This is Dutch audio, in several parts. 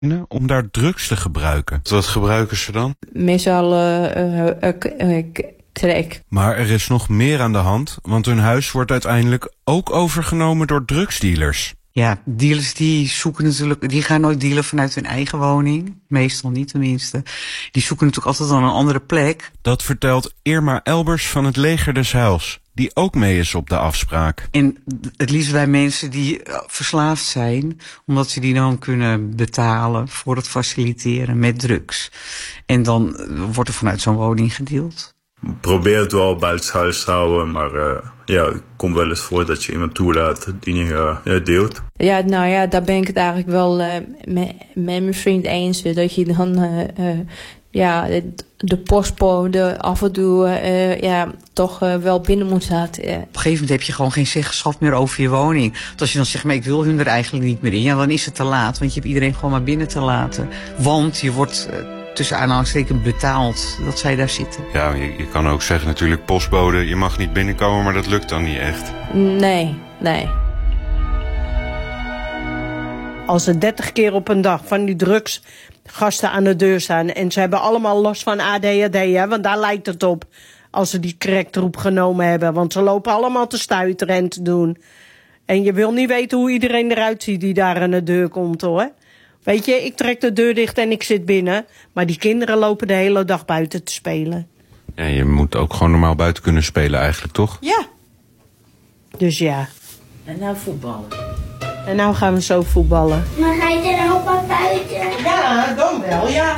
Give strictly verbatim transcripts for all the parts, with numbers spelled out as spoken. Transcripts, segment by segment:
om daar drugs te gebruiken. Wat gebruiken ze dan? Meestal uh, uh, uh, crack. Maar er is nog meer aan de hand, want hun huis wordt uiteindelijk ook overgenomen door drugsdealers. Ja, dealers die zoeken natuurlijk, die gaan nooit dealen vanuit hun eigen woning. Meestal niet tenminste. Die zoeken natuurlijk altijd aan een andere plek. Dat vertelt Irma Elbers van het Leger des Heils, die ook mee is op de afspraak. En het liefst bij mensen die verslaafd zijn, omdat ze die dan kunnen betalen voor het faciliteren met drugs. En dan wordt er vanuit zo'n woning gedeeld. Probeer het wel buitenshuis te houden, maar uh, ja, het komt wel eens voor dat je iemand toelaat die niet uh, deelt. Ja, nou ja, daar ben ik het eigenlijk wel uh, met, met mijn vriend eens. Dat je dan uh, uh, ja, de postbode af en toe uh, ja, toch uh, wel binnen moet laten. Uh. Op een gegeven moment heb je gewoon geen zeggenschap meer over je woning. Want als je dan zegt, maar ik wil hun er eigenlijk niet meer in, ja, dan is het te laat. Want je hebt iedereen gewoon maar binnen te laten. Want je wordt Uh, tussen aanhalingstekens betaald dat zij daar zitten. Ja, je, je kan ook zeggen natuurlijk postbode, je mag niet binnenkomen, maar dat lukt dan niet echt. Nee, nee. Als er dertig keer op een dag van die drugsgasten aan de deur staan en ze hebben allemaal last van A D H D, hè, want daar lijkt het op als ze die cracktroep genomen hebben. Want ze lopen allemaal te stuiteren en te doen. En je wil niet weten hoe iedereen eruit ziet die daar aan de deur komt, hoor. Weet je, ik trek de deur dicht en ik zit binnen. Maar die kinderen lopen de hele dag buiten te spelen. Ja, je moet ook gewoon normaal buiten kunnen spelen eigenlijk, toch? Ja. Dus ja. En nou voetballen. En nou gaan we zo voetballen. Maar ga je er ook wat buiten? Ja, dan wel, ja.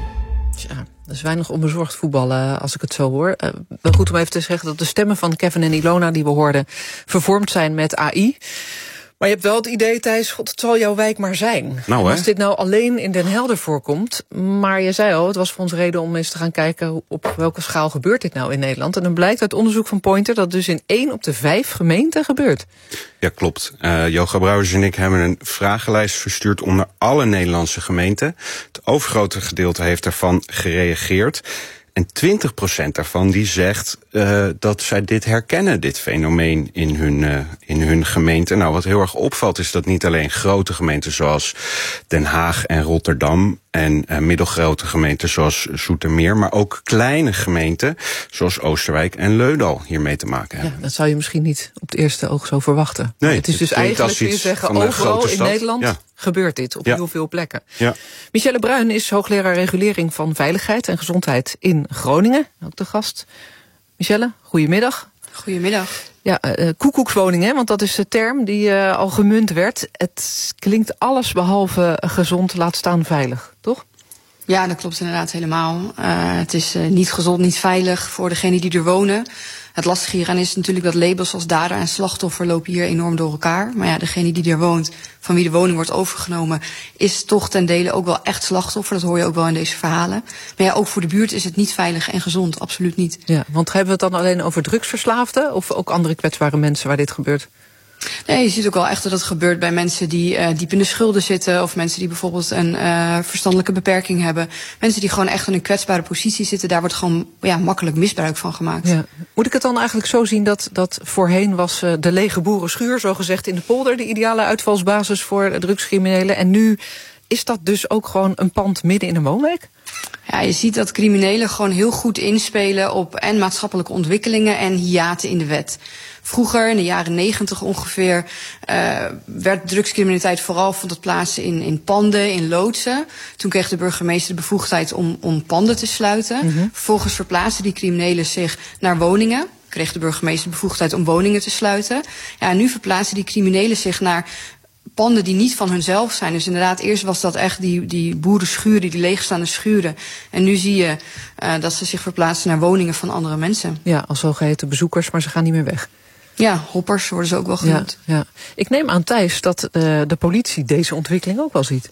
Tja, dat is weinig onbezorgd voetballen als ik het zo hoor. Uh, wel goed om even te zeggen dat de stemmen van Kevin en Ilona die we hoorden vervormd zijn met A I. Maar je hebt wel het idee, Thijs, god, het zal jouw wijk maar zijn. Nou, als dit nou alleen in Den Helder voorkomt, maar je zei al, het was voor ons reden om eens te gaan kijken op welke schaal gebeurt dit nou in Nederland. En dan blijkt uit onderzoek van Pointer dat dus in één op de vijf gemeenten gebeurt. Ja, klopt. Uh, Joga Brouwers en ik hebben een vragenlijst verstuurd onder alle Nederlandse gemeenten. Het overgrote gedeelte heeft daarvan gereageerd. En twintig procent daarvan die zegt uh, dat zij dit herkennen, dit fenomeen in hun, uh, in hun gemeente. Nou, wat heel erg opvalt is dat niet alleen grote gemeenten zoals Den Haag en Rotterdam en uh, middelgrote gemeenten zoals Zoetermeer, maar ook kleine gemeenten zoals Oosterwijk en Leudal hiermee te maken hebben. Ja, dat zou je misschien niet op het eerste oog zo verwachten. Nee, het is dus het eigenlijk, kun je zeggen, overal in Nederland ja. gebeurt dit, op ja. heel veel plekken. Ja. Michelle Bruin is hoogleraar regulering van veiligheid en gezondheid in Groningen. Ook de gast. Michelle, goedemiddag. Goedemiddag. Ja, uh, koekoekswoningen, want dat is de term die uh, al gemunt werd. Het klinkt alles behalve gezond, laat staan veilig, toch? Ja, dat klopt inderdaad helemaal. Uh, het is uh, niet gezond, niet veilig voor degenen die er wonen. Het lastige hieraan is natuurlijk dat labels als dader en slachtoffer lopen hier enorm door elkaar. Maar ja, degene die er woont, van wie de woning wordt overgenomen, is toch ten dele ook wel echt slachtoffer. Dat hoor je ook wel in deze verhalen. Maar ja, ook voor de buurt is het niet veilig en gezond, absoluut niet. Ja, want hebben we het dan alleen over drugsverslaafden of ook andere kwetsbare mensen waar dit gebeurt? Nee, je ziet ook wel echt dat het gebeurt bij mensen die uh, diep in de schulden zitten, of mensen die bijvoorbeeld een uh, verstandelijke beperking hebben. Mensen die gewoon echt in een kwetsbare positie zitten, daar wordt gewoon ja, makkelijk misbruik van gemaakt. Ja. Moet ik het dan eigenlijk zo zien dat, dat voorheen was uh, de lege boerenschuur, zogezegd in de polder, de ideale uitvalsbasis voor drugscriminelen, en nu is dat dus ook gewoon een pand midden in een woonwijk? Ja, je ziet dat criminelen gewoon heel goed inspelen op en maatschappelijke ontwikkelingen en hiaten in de wet. Vroeger, in de jaren negentig ongeveer, uh, werd drugscriminaliteit vooral vond het plaats in, in panden, in loodsen. Toen kreeg de burgemeester de bevoegdheid om, om panden te sluiten. Mm-hmm. Vervolgens verplaatsten die criminelen zich naar woningen. Kreeg de burgemeester de bevoegdheid om woningen te sluiten. Ja, en nu verplaatsen die criminelen zich naar panden die niet van hunzelf zijn. Dus inderdaad, eerst was dat echt die, die boerenschuren, die leegstaande schuren. En nu zie je uh, dat ze zich verplaatsen naar woningen van andere mensen. Ja, als zogeheten bezoekers, maar ze gaan niet meer weg. Ja, hoppers worden ze ook wel genoemd. Ja, ja. Ik neem aan, Thijs, dat uh, de politie deze ontwikkeling ook wel ziet.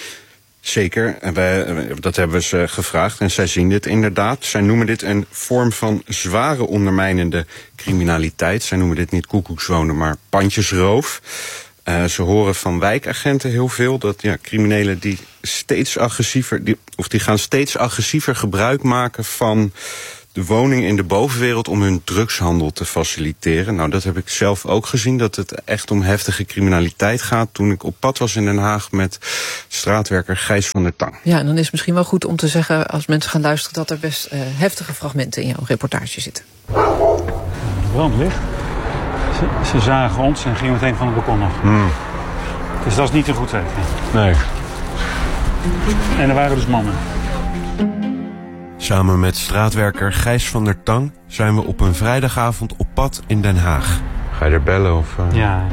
Zeker, en wij, dat hebben we ze gevraagd en zij zien dit inderdaad. Zij noemen dit een vorm van zware ondermijnende criminaliteit. Zij noemen dit niet koekoekswonen, maar pandjesroof. Uh, ze horen van wijkagenten heel veel dat ja, criminelen die steeds agressiever, die, of die gaan steeds agressiever gebruik maken van de woning in de bovenwereld om hun drugshandel te faciliteren. Nou, dat heb ik zelf ook gezien, dat het echt om heftige criminaliteit gaat toen ik op pad was in Den Haag met straatwerker Gijs van der Tang. Ja, en dan is het misschien wel goed om te zeggen, als mensen gaan luisteren, dat er best uh, heftige fragmenten in jouw reportage zitten. Brandlicht. Ze, ze zagen ons en gingen meteen van het balkon af. Hmm. Dus dat is niet een goed teken. Nee. En er waren dus mannen. Samen met straatwerker Gijs van der Tang zijn we op een vrijdagavond op pad in Den Haag. Ga je er bellen of... Uh... Ja.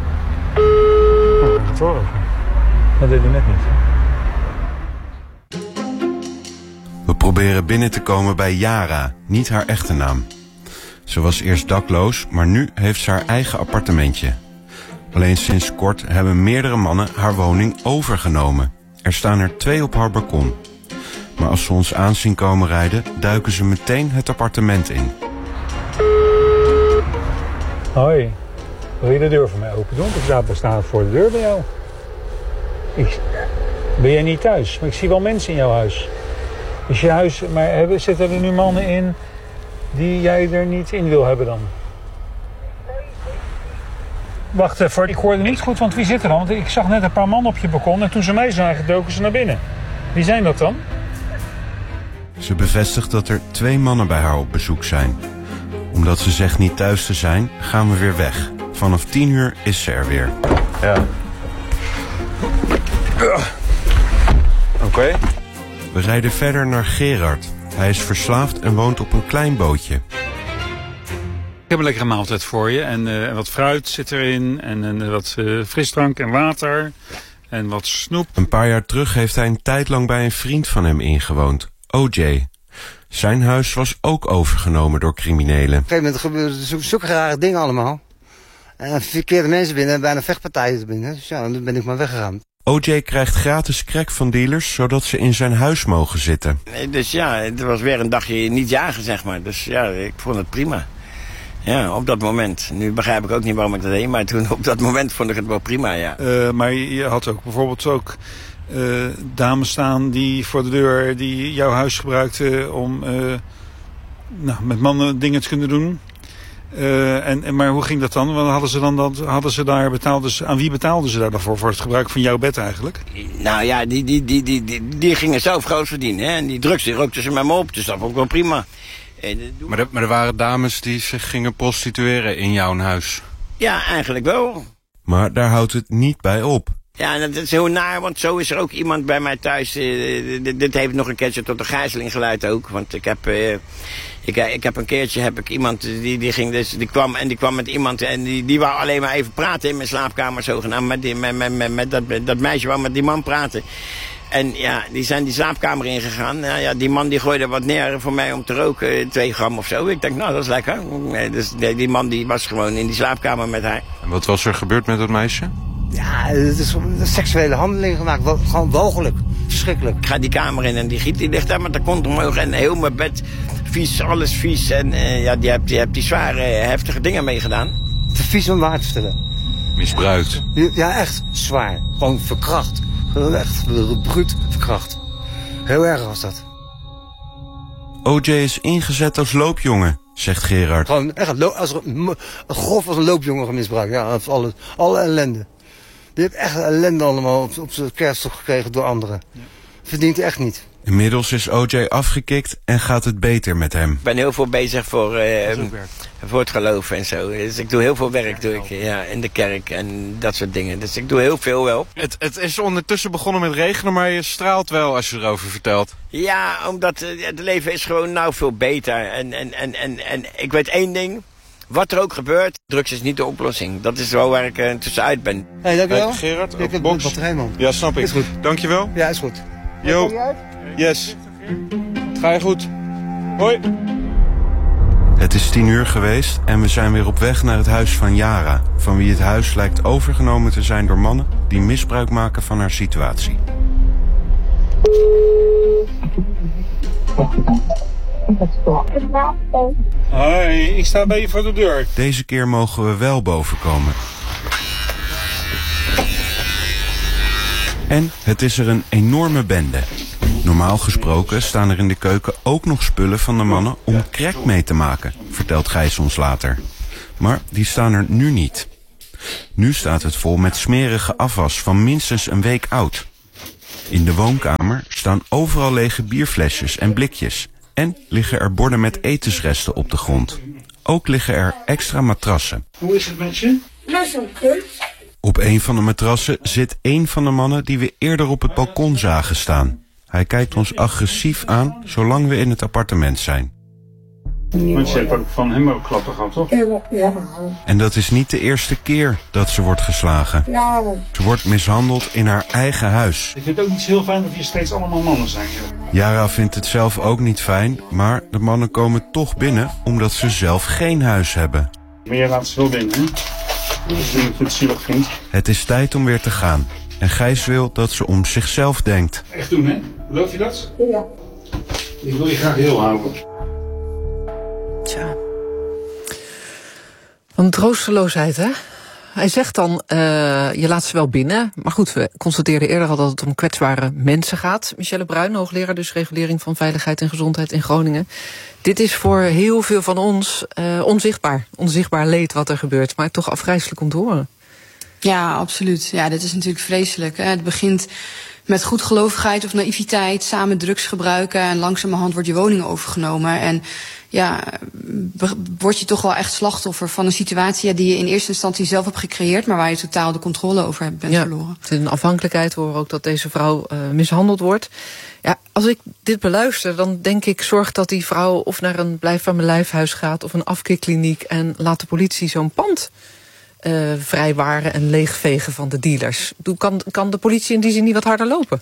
Oh, dat hoor ik. Dat deed hij net niet. We proberen binnen te komen bij Yara, niet haar echte naam. Ze was eerst dakloos, maar nu heeft ze haar eigen appartementje. Alleen sinds kort hebben meerdere mannen haar woning overgenomen. Er staan er twee op haar balkon. Maar als ze ons aan zien komen rijden, duiken ze meteen het appartement in. Hoi, wil je de deur voor mij open doen? Ik sta, sta voor de deur bij jou. Ik, ben jij niet thuis? Maar ik zie wel mensen in jouw huis. Is je huis, maar hebben, zitten er nu mannen in die jij er niet in wil hebben dan? Wacht even, ik hoorde niet goed, want wie zit er dan? Want ik zag net een paar mannen op je balkon en toen ze mij zagen, doken ze naar binnen. Wie zijn dat dan? Ze bevestigt dat er twee mannen bij haar op bezoek zijn. Omdat ze zegt niet thuis te zijn, gaan we weer weg. Vanaf tien uur is ze er weer. Ja. Oké. Okay. We rijden verder naar Gerard. Hij is verslaafd en woont op een klein bootje. Ik heb een lekkere maaltijd voor je. En uh, wat fruit zit erin. En uh, wat uh, frisdrank en water. En wat snoep. Een paar jaar terug heeft hij een tijd lang bij een vriend van hem ingewoond. O J. Zijn huis was ook overgenomen door criminelen. Op een gegeven moment gebeurden zulke rare dingen allemaal. En verkeerde mensen binnen en bijna vechtpartijen binnen. Dus ja, dan ben ik maar weggegaan. O J krijgt gratis crack van dealers, zodat ze in zijn huis mogen zitten. Dus ja, het was weer een dagje niet jagen, zeg maar. Dus ja, ik vond het prima. Ja, op dat moment. Nu begrijp ik ook niet waarom ik dat deed, maar toen op dat moment vond ik het wel prima, ja. Uh, maar je had ook bijvoorbeeld ook uh, dames staan die voor de deur, die jouw huis gebruikten om uh, nou, met mannen dingen te kunnen doen. Uh, en, en, maar hoe ging dat dan? Want hadden ze dan dat, hadden ze daar betaalden ze, aan wie betaalden ze daar dan voor, voor het gebruik van jouw bed eigenlijk? Nou ja, die, die, die, die, die, die gingen zelf groot verdienen. Hè? En die drugs die rookten ze met me op, dus dat vond ik wel prima. En, uh, maar, er, maar er waren dames die zich gingen prostitueren in jouw huis? Ja, eigenlijk wel. Maar daar houdt het niet bij op. Ja, en dat is heel naar, want zo is er ook iemand bij mij thuis. Uh, dit, dit heeft nog een keertje tot een gijzeling geleid ook. Want ik heb, uh, ik, ik heb een keertje heb ik iemand die, die ging dus, die kwam en die kwam met iemand en die, die wou alleen maar even praten in mijn slaapkamer zogenaamd. Met, die, met, met, met, met dat, dat meisje wou met die man praten. En ja, die zijn die slaapkamer ingegaan. Nou ja, die man die gooide wat neer voor mij om te roken, twee gram of zo. Ik denk, nou, dat is lekker. Nee, dus die, die man die was gewoon in die slaapkamer met haar. En wat was er gebeurd met dat meisje? Ja, het is een seksuele handeling gemaakt. Gewoon walgelijk. Verschrikkelijk. Ik ga die kamer in en die giet die ligt daar met de kont omhoog. En heel mijn bed vies, alles vies. En uh, ja, die hebt die, hebt die zware, heftige dingen meegedaan. Te vies om waar te stellen. Misbruikt? Ja, echt zwaar. Gewoon verkracht. Gewoon echt bruut verkracht. Heel erg was dat. O J is ingezet als loopjongen, zegt Gerard. Gewoon echt als een, grof als een loopjongen misbruikt. Ja, alle, alle ellende. Die heeft echt ellende allemaal op, op zijn kerststok gekregen door anderen. Ja. Verdient hij echt niet. Inmiddels is O J afgekikt en gaat het beter met hem. Ik ben heel veel bezig voor, uh, voor het geloof en zo. Dus ik doe heel veel werk doe ik, ja, in de kerk en dat soort dingen. Dus ik doe heel veel wel. Het, het is ondertussen begonnen met regenen, maar je straalt wel als je erover vertelt. Ja, omdat uh, het leven is gewoon nou veel beter. En, en, en, en, en ik weet één ding. Wat er ook gebeurt, drugs is niet de oplossing. Dat is wel waar ik uh, tussenuit ben. Hé, hey, dankjewel. Hey, Gerard, ik heb box. batterij, man. Ja, snap ik. Is goed. Dankjewel. Ja, is goed. Yo. Yes. Ga je goed. Hoi. Het is tien uur geweest en we zijn weer op weg naar het huis van Yara, van wie het huis lijkt overgenomen te zijn door mannen die misbruik maken van haar situatie. Hoi, ik sta bij je voor de deur. Deze keer mogen we wel boven komen. En het is er een enorme bende. Normaal gesproken staan er in de keuken ook nog spullen van de mannen om crack mee te maken, vertelt Gijs ons later. Maar die staan er nu niet. Nu staat het vol met smerige afwas van minstens een week oud. In de woonkamer staan overal lege bierflesjes en blikjes. En liggen er borden met etensresten op de grond. Ook liggen er extra matrassen. Hoe is het met je? Dat is een kut. Op een van de matrassen zit één van de mannen die we eerder op het balkon zagen staan. Hij kijkt ons agressief aan, zolang we in het appartement zijn. Want je hebt ook van hem ook klappen gehad, toch? Ja. En dat is niet de eerste keer dat ze wordt geslagen. Ze wordt mishandeld in haar eigen huis. Ik vind het ook niet heel fijn of je steeds allemaal mannen zijn. Yara vindt het zelf ook niet fijn, maar de mannen komen toch binnen omdat ze zelf geen huis hebben. Maar jij laat ze wel binnen, hè? Als je het zielig vindt. Het is tijd om weer te gaan. En Gijs wil dat ze om zichzelf denkt. Echt doen, hè? Beloof je dat? Ja. Ik wil je graag heel houden. Tja. Een troosteloosheid, hè? Hij zegt dan, uh, je laat ze wel binnen. Maar goed, we constateerden eerder al dat het om kwetsbare mensen gaat. Michelle Bruin, hoogleraar dus regulering van veiligheid en gezondheid in Groningen. Dit is voor heel veel van ons uh, onzichtbaar. Onzichtbaar leed wat er gebeurt, maar toch afgrijselijk om te horen. Ja, absoluut. Ja, dit is natuurlijk vreselijk. Het begint met goedgelovigheid of naïviteit, samen drugs gebruiken en langzamerhand wordt je woning overgenomen. En ja, word je toch wel echt slachtoffer van een situatie die je in eerste instantie zelf hebt gecreëerd, maar waar je totaal de controle over hebt bent ja, verloren. Het is een afhankelijkheid. We horen ook dat deze vrouw uh, mishandeld wordt. Ja, als ik dit beluister, dan denk ik, zorg dat die vrouw of naar een blijf van mijn lijfhuis gaat of een afkeerkliniek en laat de politie zo'n pand Uh, vrijwaren en leegvegen van de dealers. Kan, kan de politie in die zin niet wat harder lopen?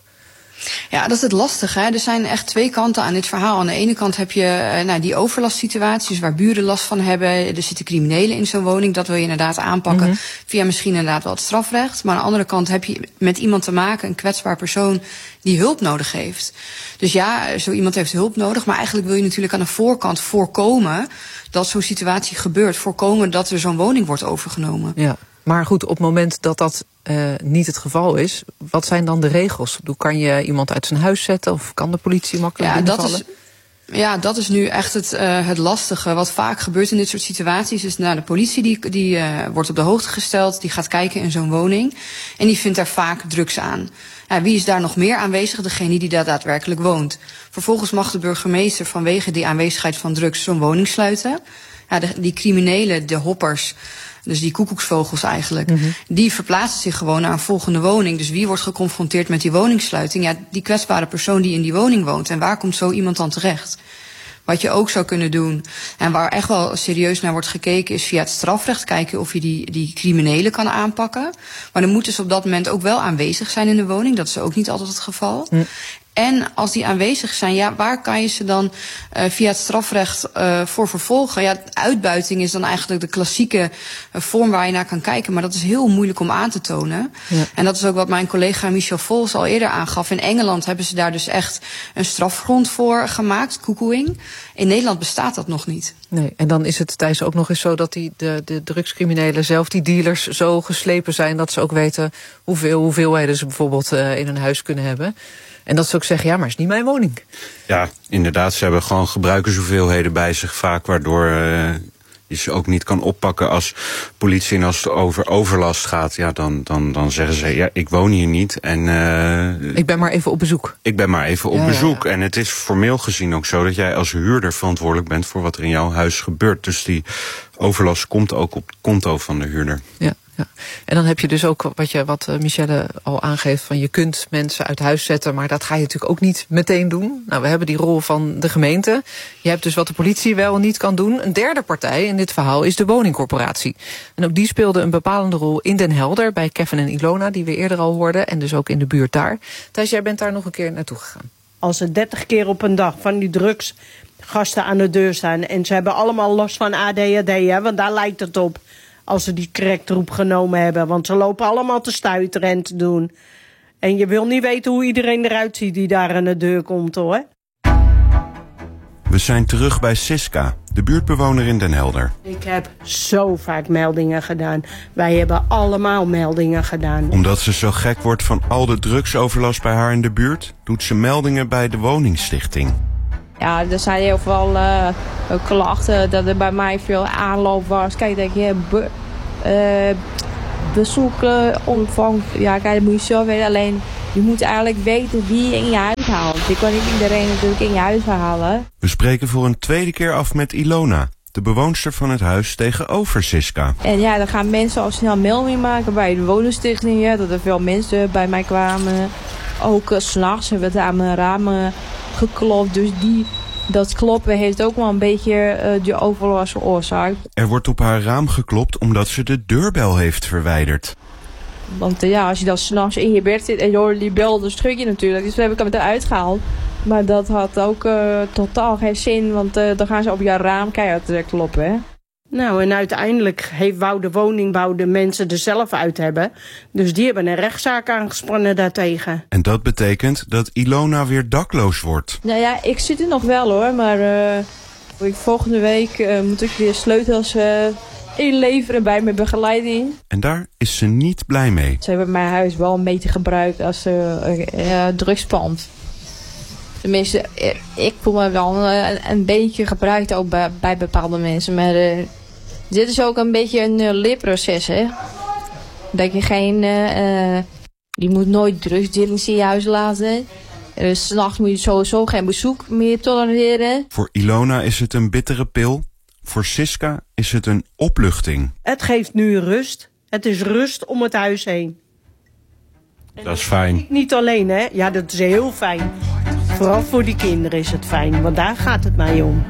Ja, dat is het lastige. Hè? Er zijn echt twee kanten aan dit verhaal. Aan de ene kant heb je uh, nou, die overlastsituaties waar buren last van hebben. Er zitten criminelen in zo'n woning. Dat wil je inderdaad aanpakken mm-hmm. via misschien inderdaad wel het strafrecht. Maar aan de andere kant heb je met iemand te maken, een kwetsbaar persoon die hulp nodig heeft. Dus ja, zo iemand heeft hulp nodig. Maar eigenlijk wil je natuurlijk aan de voorkant voorkomen dat zo'n situatie gebeurt. Voorkomen dat er zo'n woning wordt overgenomen. Ja, maar goed, op het moment dat dat uh, niet het geval is, wat zijn dan de regels? Kan je iemand uit zijn huis zetten of kan de politie makkelijk ja, binnenvallen? Dat is, ja, dat is nu echt het, uh, het lastige. Wat vaak gebeurt in dit soort situaties is, nou, de politie die, die uh, wordt op de hoogte gesteld, die gaat kijken in zo'n woning en die vindt daar vaak drugs aan. Ja, wie is daar nog meer aanwezig? Degene die daar daadwerkelijk woont. Vervolgens mag de burgemeester vanwege die aanwezigheid van drugs zo'n woning sluiten. Ja, de, die criminelen, de hoppers, dus die koekoeksvogels eigenlijk, mm-hmm. die verplaatsen zich gewoon naar een volgende woning. Dus wie wordt geconfronteerd met die woningssluiting? Ja, die kwetsbare persoon die in die woning woont. En waar komt zo iemand dan terecht? Wat je ook zou kunnen doen, en waar echt wel serieus naar wordt gekeken, is via het strafrecht kijken of je die, die criminelen kan aanpakken. Maar dan moeten ze op dat moment ook wel aanwezig zijn in de woning. Dat is ook niet altijd het geval. Mm. En als die aanwezig zijn, ja, waar kan je ze dan uh, via het strafrecht uh, voor vervolgen? Ja, uitbuiting is dan eigenlijk de klassieke uh, vorm waar je naar kan kijken. Maar dat is heel moeilijk om aan te tonen. Ja. En dat is ook wat mijn collega Michel Vols al eerder aangaf. In Engeland hebben ze daar dus echt een strafgrond voor gemaakt, cuckooing. In Nederland bestaat dat nog niet. Nee, en dan is het, Thijs, ook nog eens zo dat die, de, de drugscriminelen zelf, die dealers, zo geslepen zijn dat ze ook weten hoeveel hoeveelheden ze bijvoorbeeld uh, in een huis kunnen hebben. En dat ze ook zeggen, ja, maar het is niet mijn woning. Ja, inderdaad. Ze hebben gewoon gebruikershoeveelheden bij zich vaak, waardoor uh, je ze ook niet kan oppakken als politie. En als het over overlast gaat, ja, dan, dan, dan zeggen ze, ja, ik woon hier niet. En uh, ik ben maar even op bezoek. Ik ben maar even op ja, bezoek. Ja, ja. En het is formeel gezien ook zo dat jij als huurder verantwoordelijk bent voor wat er in jouw huis gebeurt. Dus die overlast komt ook op het konto van de huurder. Ja. Ja. En dan heb je dus ook wat, je, wat Michelle al aangeeft, van je kunt mensen uit huis zetten, maar dat ga je natuurlijk ook niet meteen doen. Nou, we hebben die rol van de gemeente. Je hebt dus wat de politie wel en niet kan doen. Een derde partij in dit verhaal is de woningcorporatie. En ook die speelde een bepalende rol in Den Helder bij Kevin en Ilona, die we eerder al hoorden, en dus ook in de buurt daar. Thijs, jij bent daar nog een keer naartoe gegaan. Als er dertig keer op een dag van die drugsgasten aan de deur staan en ze hebben allemaal last van A D H D, hè, want daar lijkt het op. Als ze die cracktroep genomen hebben. Want ze lopen allemaal te stuiteren en te doen. En je wil niet weten hoe iedereen eruit ziet die daar aan de deur komt, hoor. We zijn terug bij Siska, de buurtbewoner in Den Helder. Ik heb zo vaak meldingen gedaan. Wij hebben allemaal meldingen gedaan. Omdat ze zo gek wordt van al de drugsoverlast bij haar in de buurt, doet ze meldingen bij de woningstichting. Ja, er zijn heel veel uh, klachten dat er bij mij veel aanloop was. Kijk, denk je, be, uh, bezoeken, omvang. Ja, kijk, dat moet je zo weten. Alleen, je moet eigenlijk weten wie je in je huis haalt. Je kan niet iedereen natuurlijk in je huis halen. We spreken voor een tweede keer af met Ilona, de bewoonster van het huis tegenover Siska. En ja, dan gaan mensen al snel melding maken bij de woningstichting. Ja, dat er veel mensen bij mij kwamen. Ook uh, 's nachts hebben we aan mijn ramen geklopt. Dus die, dat kloppen heeft ook wel een beetje uh, de overlast veroorzaakt. Er wordt op haar raam geklopt omdat ze de deurbel heeft verwijderd. Want uh, ja, als je dan 's nachts in je bed zit en je hoort die bel, dan schrik je natuurlijk. Dus toen heb ik hem eruit gehaald. Maar dat had ook uh, totaal geen zin, want uh, dan gaan ze op je raam keihard uh, kloppen, hè. Nou, en uiteindelijk heeft, wou de woningbouw de mensen er zelf uit hebben. Dus die hebben een rechtszaak aangespannen daartegen. En dat betekent dat Ilona weer dakloos wordt. Nou ja, ik zit er nog wel hoor, maar uh, volgende week uh, moet ik weer sleutels uh, inleveren bij mijn begeleiding. En daar is ze niet blij mee. Ze hebben mijn huis wel een beetje gebruikt als uh, uh, drugspand. Tenminste, ik voel me wel een, een beetje gebruikt ook bij, bij bepaalde mensen. Maar uh, dit is ook een beetje een uh, leerproces, hè. Dat je geen... Uh, uh, je moet nooit drugsdealings in je huis laten. Uh, 's nachts moet je sowieso geen bezoek meer tolereren. Voor Ilona is het een bittere pil. Voor Siska is het een opluchting. Het geeft nu rust. Het is rust om het huis heen. Dat is fijn. Niet alleen, hè. Ja, dat is heel fijn. Vooral voor die kinderen is het fijn, want daar gaat het mij om.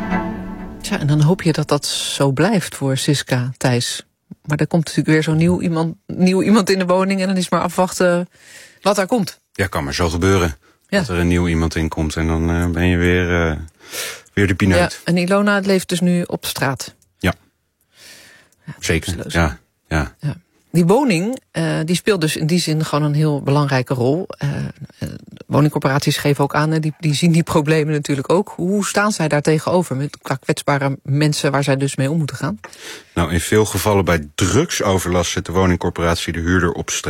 Ja, en dan hoop je dat dat zo blijft voor Siska, Thijs. Maar er komt natuurlijk weer zo'n nieuw iemand, nieuw iemand in de woning en dan is maar afwachten wat daar komt. Ja, kan maar zo gebeuren. Ja. Dat er een nieuw iemand in komt en dan uh, ben je weer, uh, weer de pineut. Ja, en Ilona leeft dus nu op de straat. Ja, ja zeker. Ja, ja. ja. Die woning, uh, die speelt dus in die zin gewoon een heel belangrijke rol. Uh, uh, woningcorporaties geven ook aan, die, die zien die problemen natuurlijk ook. Hoe staan zij daar tegenover met qua kwetsbare mensen waar zij dus mee om moeten gaan? Nou, in veel gevallen bij drugsoverlast zet de woningcorporatie de huurder op straat.